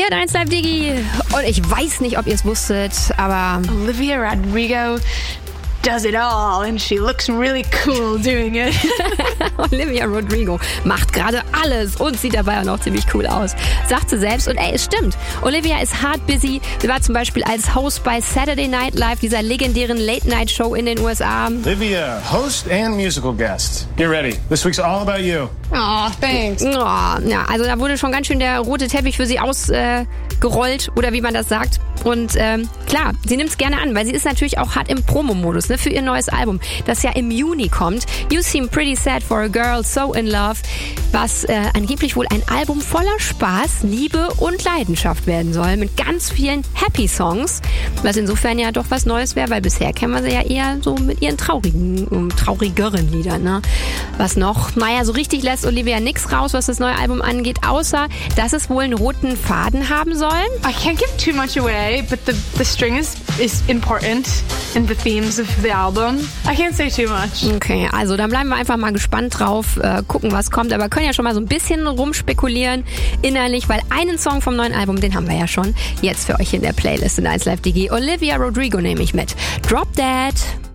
hört 1 Live Digi. Und ich weiß nicht, ob ihr es wusstet, aber Olivia Rodrigo does it all and she looks really cool doing it. Olivia Rodrigo macht gerade alles und sieht dabei auch noch ziemlich cool aus. Sagt sie selbst und es stimmt. Olivia ist hard busy. Sie war zum Beispiel als Host bei Saturday Night Live, dieser legendären Late-Night-Show in den USA. Olivia, host and musical guest. Get ready. This week's all about you. Aw, thanks. Oh, ja, also da wurde schon ganz schön der rote Teppich für sie ausgerollt oder wie man das sagt. Und klar, sie nimmt es gerne an, weil sie ist natürlich auch hart im Promo-Modus, ne, für ihr neues Album, das ja im Juni kommt. You Seem Pretty Sad for a Girl, So in Love, was angeblich wohl ein Album voller Spaß, Liebe und Leidenschaft werden soll, mit ganz vielen Happy-Songs, was insofern ja doch was Neues wäre, weil bisher kennen wir sie ja eher so mit ihren traurigeren Liedern. Ne? Was noch? Naja, so richtig lässt Olivia nix raus, was das neue Album angeht, außer, dass es wohl einen roten Faden haben soll. I can't give too much away, but the string is important in the themes of the album. I can't say too much. Okay, also dann bleiben wir einfach mal gespannt drauf, gucken, was kommt. Aber können ja schon mal so ein bisschen rumspekulieren innerlich, weil einen Song vom neuen Album, den haben wir ja schon jetzt für euch in der Playlist in 1 Live Digi. Olivia Rodrigo nehme ich mit. Drop That.